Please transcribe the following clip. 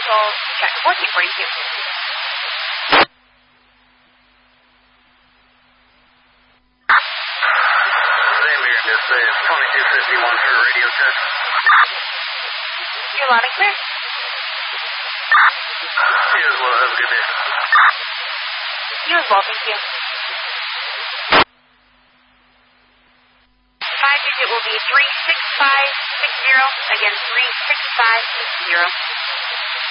Central, check 1442. Just say it's 2251 for radio check. You're loud and clear. You as well. Have a good day. You as well, thank you. 5-digit will be 36560. Again, 36560.